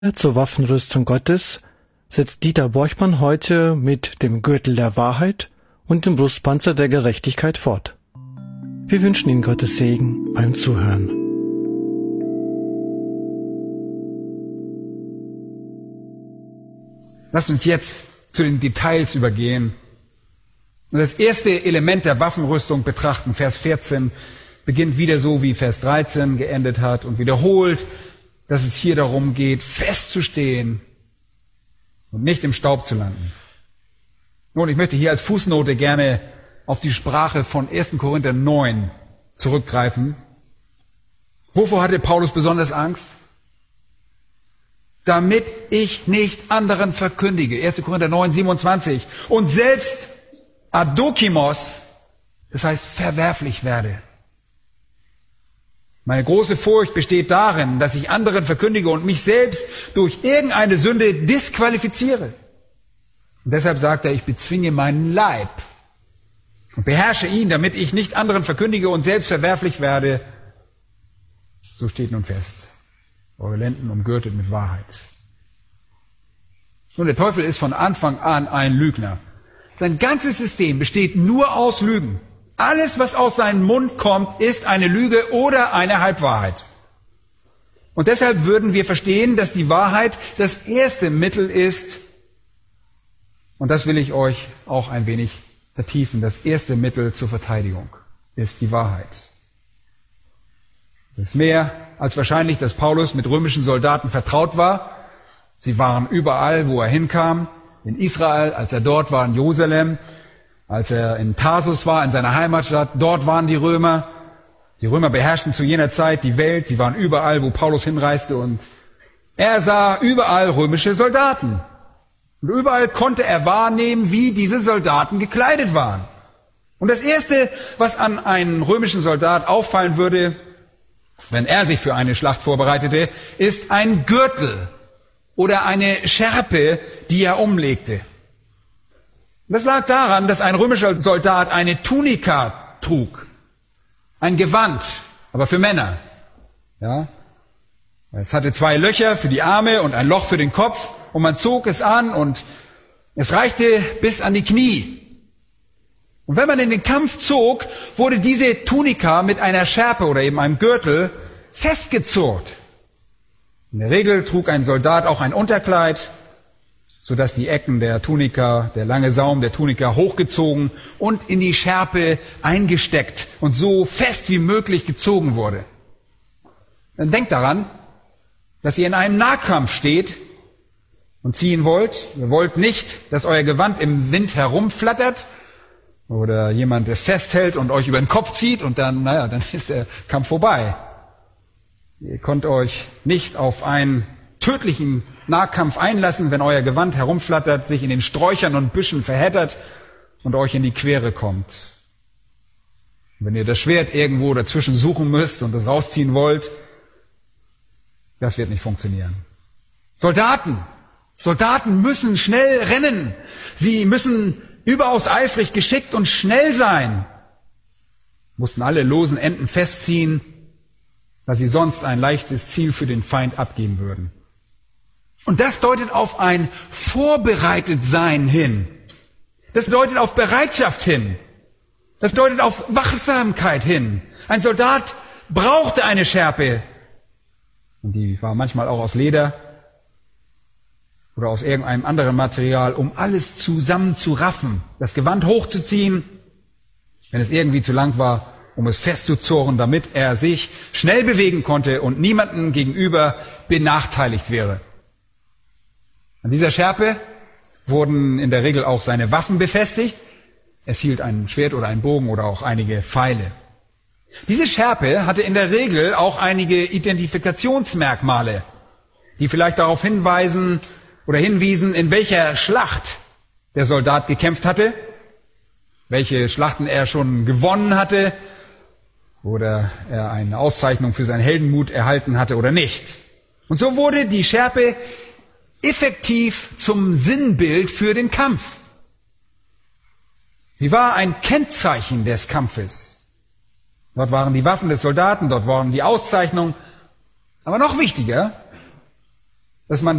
Zur Waffenrüstung Gottes setzt Dieter Borchmann heute mit dem Gürtel der Wahrheit und dem Brustpanzer der Gerechtigkeit fort. Wir wünschen Ihnen Gottes Segen beim Zuhören. Lasst uns jetzt zu den Details übergehen und das erste Element der Waffenrüstung betrachten. Vers 14 beginnt wieder so, wie Vers 13 geendet hat und wiederholt, dass es hier darum geht, festzustehen und nicht im Staub zu landen. Nun, ich möchte hier als Fußnote gerne auf die Sprache von 1. Korinther 9 zurückgreifen. Wovor hatte Paulus besonders Angst? Damit ich nicht anderen verkündige. 1. Korinther 9, 27. Und selbst adokimos, das heißt verwerflich werde. Meine große Furcht besteht darin, dass ich anderen verkündige und mich selbst durch irgendeine Sünde disqualifiziere. Und deshalb sagt er, ich bezwinge meinen Leib und beherrsche ihn, damit ich nicht anderen verkündige und selbst verwerflich werde. So steht nun fest. Eure Lenden umgürtet mit Wahrheit. Nun, der Teufel ist von Anfang an ein Lügner. Sein ganzes System besteht nur aus Lügen. Alles, was aus seinem Mund kommt, ist eine Lüge oder eine Halbwahrheit. Und deshalb würden wir verstehen, dass die Wahrheit das erste Mittel ist. Und das will ich euch auch ein wenig vertiefen. Das erste Mittel zur Verteidigung ist die Wahrheit. Es ist mehr als wahrscheinlich, dass Paulus mit römischen Soldaten vertraut war. Sie waren überall, wo er hinkam. In Israel, als er dort war, in Jerusalem. Als er in Tarsus war, in seiner Heimatstadt, dort waren die Römer. Die Römer beherrschten zu jener Zeit die Welt. Sie waren überall, wo Paulus hinreiste. Und er sah überall römische Soldaten. Und überall konnte er wahrnehmen, wie diese Soldaten gekleidet waren. Und das Erste, was an einen römischen Soldat auffallen würde, wenn er sich für eine Schlacht vorbereitete, ist ein Gürtel oder eine Schärpe, die er umlegte. Das lag daran, dass ein römischer Soldat eine Tunika trug. Ein Gewand, aber für Männer. Ja? Es hatte 2 Löcher für die Arme und ein Loch für den Kopf. Und man zog es an und es reichte bis an die Knie. Und wenn man in den Kampf zog, wurde diese Tunika mit einer Schärpe oder eben einem Gürtel festgezurrt. In der Regel trug ein Soldat auch ein Unterkleid, sodass die Ecken der Tunika, der lange Saum der Tunika hochgezogen und in die Schärpe eingesteckt und so fest wie möglich gezogen wurde. Dann denkt daran, dass ihr in einem Nahkampf steht und ziehen wollt. Ihr wollt nicht, dass euer Gewand im Wind herumflattert oder jemand es festhält und euch über den Kopf zieht und dann ist der Kampf vorbei. Ihr könnt euch nicht auf einen tödlichen Nahkampf einlassen, wenn euer Gewand herumflattert, sich in den Sträuchern und Büschen verheddert und euch in die Quere kommt. Wenn ihr das Schwert irgendwo dazwischen suchen müsst und es rausziehen wollt, das wird nicht funktionieren. Soldaten müssen schnell rennen. Sie müssen überaus eifrig, geschickt und schnell sein. Mussten alle losen Enden festziehen, da sie sonst ein leichtes Ziel für den Feind abgeben würden. Und das deutet auf ein Vorbereitetsein hin. Das deutet auf Bereitschaft hin. Das deutet auf Wachsamkeit hin. Ein Soldat brauchte eine Schärpe. Und die war manchmal auch aus Leder oder aus irgendeinem anderen Material, um alles zusammenzuraffen, das Gewand hochzuziehen, wenn es irgendwie zu lang war, um es festzuzurren, damit er sich schnell bewegen konnte und niemandem gegenüber benachteiligt wäre. An dieser Schärpe wurden in der Regel auch seine Waffen befestigt. Es hielt ein Schwert oder ein Bogen oder auch einige Pfeile. Diese Schärpe hatte in der Regel auch einige Identifikationsmerkmale, die vielleicht darauf hinwiesen, in welcher Schlacht der Soldat gekämpft hatte, welche Schlachten er schon gewonnen hatte oder er eine Auszeichnung für seinen Heldenmut erhalten hatte oder nicht. Und so wurde die Schärpe effektiv zum Sinnbild für den Kampf. Sie war ein Kennzeichen des Kampfes. Dort waren die Waffen des Soldaten, dort waren die Auszeichnungen. Aber noch wichtiger, dass man